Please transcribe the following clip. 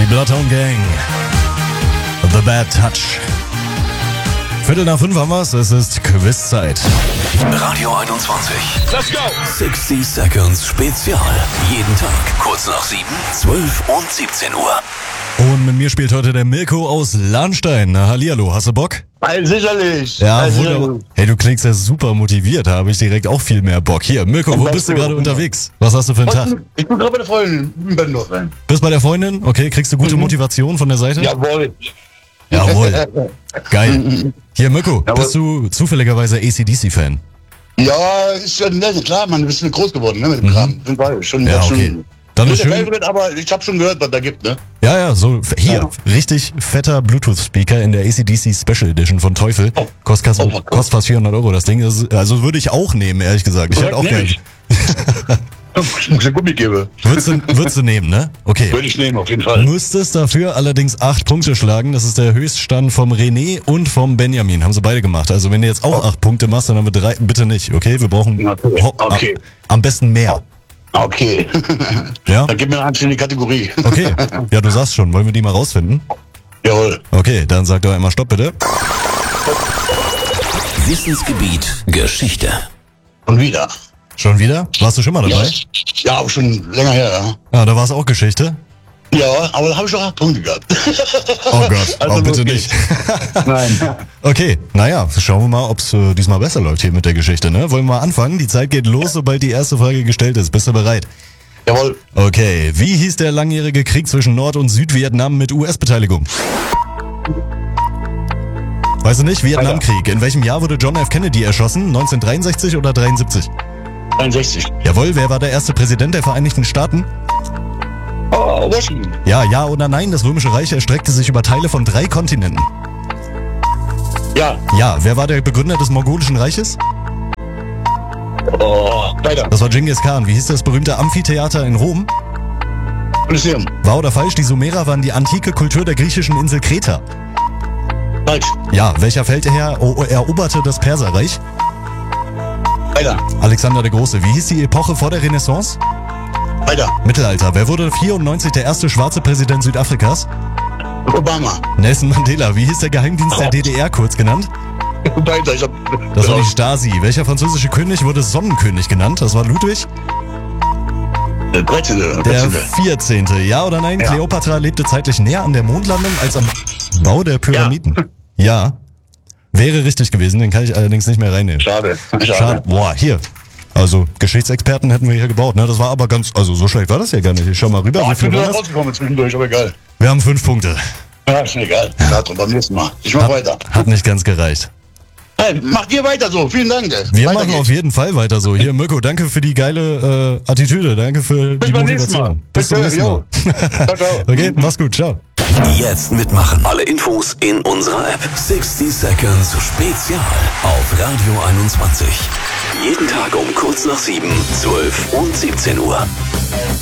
Bloodhound Gang. The Bad Touch. 4:45 haben wir's. Es ist Quizzeit. Radio 21. Let's go. 60 Seconds Spezial. Jeden Tag kurz nach 7, 12 und 17 Uhr. Und mit mir spielt heute der Mirko aus Lahnstein. Na, hallihallo, hast du Bock? Sicherlich. Ja, wunderbar. Hey, du klingst ja super motiviert. Da habe ich direkt auch viel mehr Bock. Hier, Mirko, wo bist du gerade unterwegs? Was hast du für einen Tag? Ich bin gerade bei der Freundin in Bendorf. Bist bei der Freundin? Okay, kriegst du gute Motivation von der Seite? Jawohl. Jawohl. Geil. Hier, Mirko, Jawohl. bist du zufälligerweise AC/DC-Fan? Ja, ist schon nett, klar, man, du bist groß geworden, ne, mit dem Kram. Schon, Ja, okay. schon. Dann ist Nicht der schön. Favorite, aber ich habe schon gehört, was da gibt, ne? Ja, so, hier, Ja. richtig fetter Bluetooth-Speaker in der AC/DC Special Edition von Teufel. Kostet fast 400 Euro das Ding. Also würde ich auch nehmen, ehrlich gesagt. Ich hätte auch gerne. Muss ich Gummi geben. Würdest du nehmen, ne? Okay. Würde ich nehmen, auf jeden Fall. Müsstest dafür allerdings 8 Punkte schlagen. Das ist der Höchststand vom René und vom Benjamin. Haben sie beide gemacht. Also wenn du jetzt auch 8 Punkte machst, dann haben wir 3. Bitte nicht, okay? Wir brauchen Okay. am besten mehr. Okay. Ja? Dann gib mir eine anständige Kategorie. Okay. Ja, du sagst schon. Wollen wir die mal rausfinden? Jawohl. Okay, dann sag doch einmal Stopp, bitte. Wissensgebiet Geschichte. Und wieder. Schon wieder? Warst du schon mal dabei? Ja, aber schon länger her, ja. Ah, da war es auch Geschichte. Ja, aber da habe ich schon 8 Punkte gehabt. Oh Gott, Also oh, bitte los nicht. geht's. Nein. Okay, naja, schauen wir mal, ob es diesmal besser läuft hier mit der Geschichte, ne? Wollen wir mal anfangen? Die Zeit geht los, sobald die erste Frage gestellt ist. Bist du bereit? Jawohl. Okay, wie hieß der langjährige Krieg zwischen Nord- und Südvietnam mit US-Beteiligung? Weißt du nicht? Vietnamkrieg. In welchem Jahr wurde John F. Kennedy erschossen? 1963 oder 73? 63. Jawohl, wer war der erste Präsident der Vereinigten Staaten? Oh, Washington. Ja oder nein? Das Römische Reich erstreckte sich über Teile von 3 Kontinenten. Ja. Ja, wer war der Begründer des Mongolischen Reiches? Oh, weiter. Das war Genghis Khan. Wie hieß das berühmte Amphitheater in Rom? Kolosseum. Wahr oder falsch? Die Sumerer waren die antike Kultur der griechischen Insel Kreta. Falsch. Ja, welcher Feldherr eroberte das Perserreich? Weiter. Alexander der Große. Wie hieß die Epoche vor der Renaissance? Weiter. Mittelalter. Wer wurde 94 der erste schwarze Präsident Südafrikas? Obama. Nelson Mandela. Wie hieß der Geheimdienst der DDR kurz genannt? Weiter. Ich hab. Das war die Stasi. Welcher französische König wurde Sonnenkönig genannt? Das war Ludwig? 13. Der 14. Ja oder nein? Ja. Kleopatra lebte zeitlich näher an der Mondlandung als am Bau der Pyramiden. Ja. Wäre richtig gewesen, den kann ich allerdings nicht mehr reinnehmen. Schade. Schade. Boah, hier. Also, Geschichtsexperten hätten wir hier gebaut, ne? Das war aber ganz, also so schlecht war das ja gar nicht. Ich schau mal rüber, Oh, wie ich viel bin war wieder das? rausgekommen zwischendurch, aber egal. Wir haben 5 Punkte. Ja, ist mir egal. Ja, beim nächsten Mal. Ich mach weiter. Hat nicht ganz gereicht. Hey, macht ihr weiter so. Vielen Dank. Wir Weiter machen geht's. auf jeden Fall weiter so. Hier, Mirko, danke für die geile Attitüde. Danke für die beim nächsten Mal. Motivation. Bis zum Bitte, nächsten Mal. Ciao, ciao. Okay, mach's gut. Ciao. Jetzt mitmachen. Alle Infos in unserer App. 60 Seconds Spezial auf Radio 21. Jeden Tag um kurz nach 7, 12 und 17 Uhr.